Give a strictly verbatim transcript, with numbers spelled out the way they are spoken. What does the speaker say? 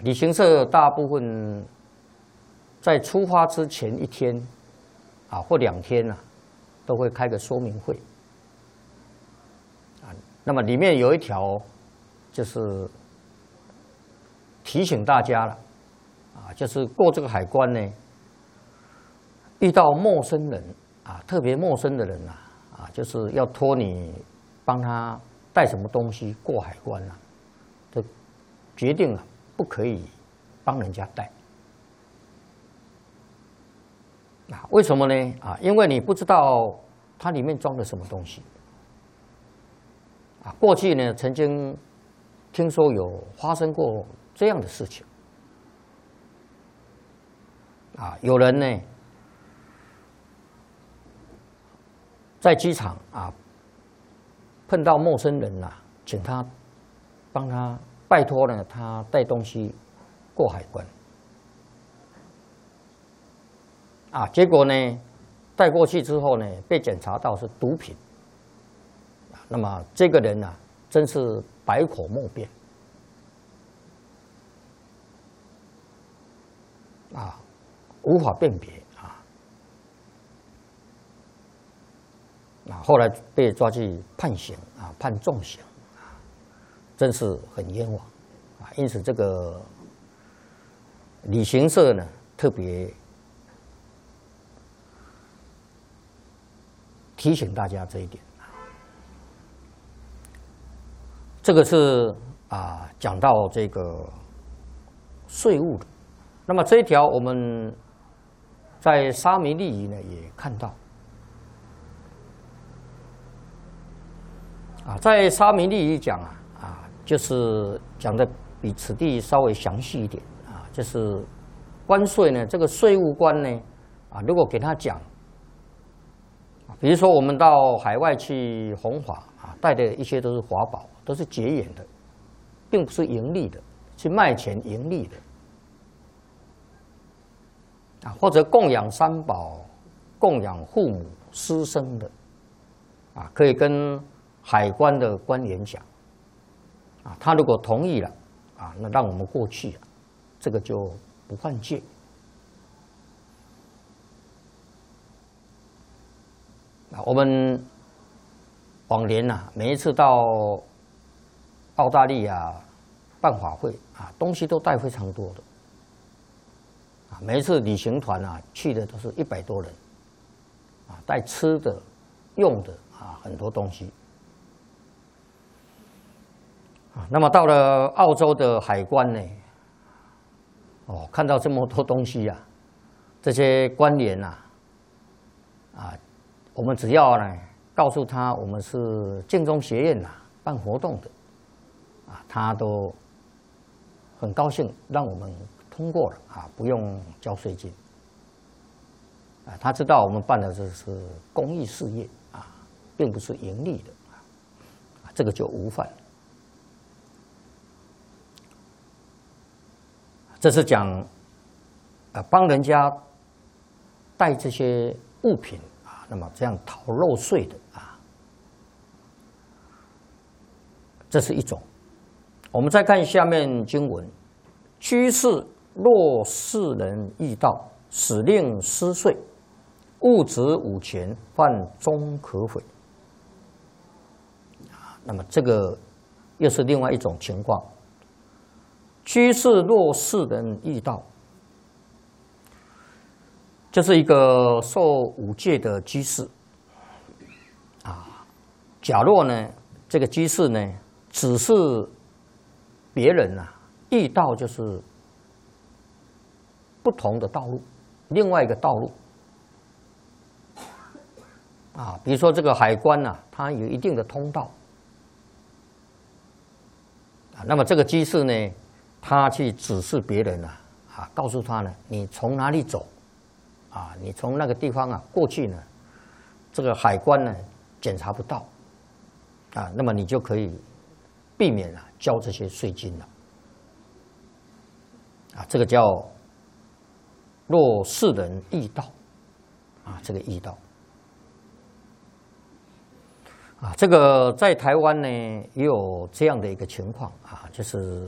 旅行社大部分在出发之前一天啊或两天啊，都会开个说明会啊。那么里面有一条就是提醒大家了啊，就是过这个海关呢，遇到陌生人啊，特别陌生的人啊啊，就是要托你帮他带什么东西过海关啊，这决定啊不可以帮人家带。啊，为什么呢？啊，因为你不知道它里面装了什么东西。啊，过去呢曾经听说有发生过这样的事情。啊，有人呢在机场啊碰到陌生人啊，请他帮他拜托呢，他带东西过海关。啊，结果呢，带过去之后呢，被检查到是毒品。啊，那么这个人啊，真是百口莫辩。啊，无法辨别啊。啊，后来被抓去判刑啊，判重刑啊，真是很冤枉啊。因此，这个旅行社呢，特别提醒大家这一点。这个是啊，讲到这个税务的。那么这一条我们在沙弥利仪呢也看到。啊，在沙弥利仪讲啊啊，就是讲的比此地稍微详细一点啊，就是关税呢，这个税务官呢啊，如果给他讲。比如说，我们到海外去弘法啊，带的一些都是法宝，都是结缘的，并不是盈利的，去卖钱盈利的啊，或者供养三宝、供养父母师生的啊，可以跟海关的官员讲啊，他如果同意了啊，那让我们过去啊，这个就不犯戒。啊，我们往年呐、啊，每一次到澳大利亚办法会啊，东西都带非常多的。啊，每一次旅行团啊，去的都是一百多人，啊，带吃的、用的啊，很多东西。啊，那么到了澳洲的海关呢，哦，看到这么多东西啊，这些官员呐，啊。我们只要呢告诉他我们是净宗学院呐办活动的，啊，他都很高兴让我们通过了啊，不用交税金。啊，他知道我们办的这是公益事业啊，并不是盈利的啊，这个就无犯。这是讲啊帮人家带这些物品。那么这样逃漏税的啊，这是一种。我们再看下面经文：居士若世人易道，使令失税，物质五钱，犯终可悔。啊，那么这个又是另外一种情况。居士若世人易道。就是一个受五戒的居士啊，假若呢，这个居士呢，只是别人啊，易道就是不同的道路，另外一个道路啊，比如说这个海关呐、啊，它有一定的通道啊，那么这个居士呢，他去指示别人啊，啊，告诉他呢，你从哪里走。啊，你从那个地方啊过去呢，这个海关呢检查不到，啊，那么你就可以避免啊交这些税金了，啊，这个叫若世人易道，啊，这个易道，啊，这个在台湾呢也有这样的一个情况啊，就是